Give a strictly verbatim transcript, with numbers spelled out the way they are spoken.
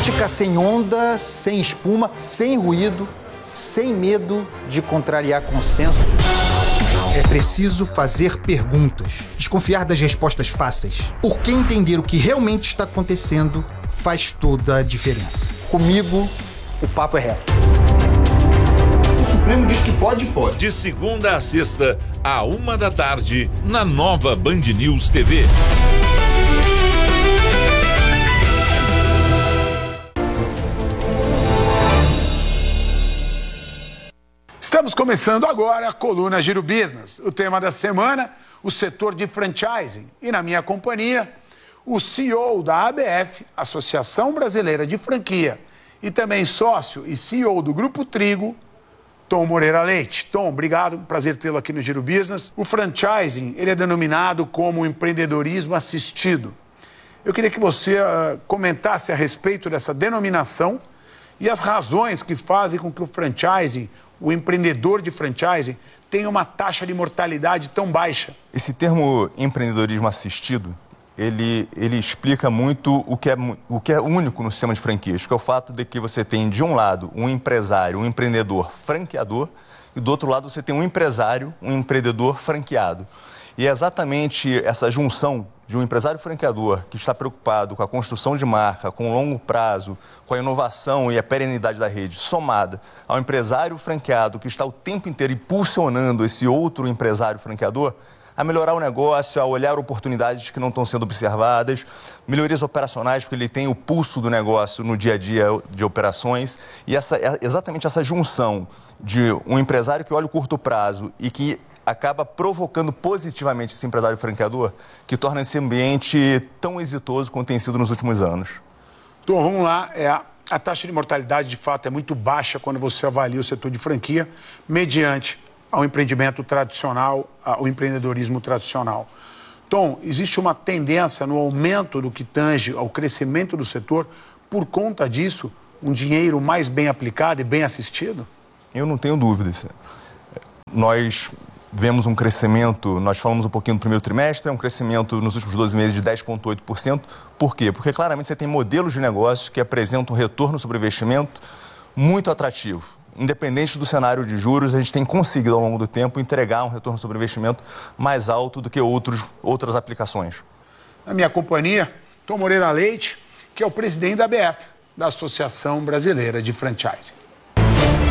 Política sem onda, sem espuma, sem ruído, sem medo de contrariar consenso. É preciso fazer perguntas, desconfiar das respostas fáceis, porque entender o que realmente está acontecendo faz toda a diferença. Comigo, o papo é reto. O Supremo diz que pode, pode. De segunda a sexta, à uma da tarde, na nova Band News T V. Estamos começando agora a coluna Giro Business. O tema da semana, o setor de franchising. E na minha companhia, o C E O da A B F, Associação Brasileira de Franquia, e também sócio e C E O do Grupo Trigo, Tom Moreira Leite. Tom, obrigado, prazer tê-lo aqui no Giro Business. O franchising, ele é denominado como empreendedorismo assistido. Eu queria que você uh, comentasse a respeito dessa denominação e as razões que fazem com que o franchising, o empreendedor de franchising, tenha uma taxa de mortalidade tão baixa. Esse termo empreendedorismo assistido, ele, ele explica muito o que, é, o que é único no sistema de franquias, que é o fato de que você tem, de um lado, um empresário, um empreendedor franqueador, e do outro lado você tem um empresário, um empreendedor franqueado. E é exatamente essa junção de um empresário franqueador que está preocupado com a construção de marca, com o longo prazo, com a inovação e a perenidade da rede, somada ao empresário franqueado que está o tempo inteiro impulsionando esse outro empresário franqueador a melhorar o negócio, a olhar oportunidades que não estão sendo observadas, melhorias operacionais, porque ele tem o pulso do negócio no dia a dia de operações. E essa, exatamente essa junção de um empresário que olha o curto prazo e que acaba provocando positivamente esse empresário franqueador, que torna esse ambiente tão exitoso quanto tem sido nos últimos anos. Então, vamos lá. É, a, a taxa de mortalidade, de fato, é muito baixa quando você avalia o setor de franquia, mediante ao empreendimento tradicional, ao empreendedorismo tradicional. Tom, existe uma tendência no aumento do que tange ao crescimento do setor, por conta disso, um dinheiro mais bem aplicado e bem assistido? Eu não tenho dúvidas. Nós vemos um crescimento, nós falamos um pouquinho no primeiro trimestre, é um crescimento nos últimos doze meses de dez vírgula oito por cento. Por quê? Porque claramente você tem modelos de negócio que apresentam um retorno sobre investimento muito atrativo. Independente do cenário de juros, a gente tem conseguido ao longo do tempo entregar um retorno sobre investimento mais alto do que outros, outras aplicações. Na minha companhia, Tom Moreira Leite, que é o presidente da A B F, da Associação Brasileira de Franchising.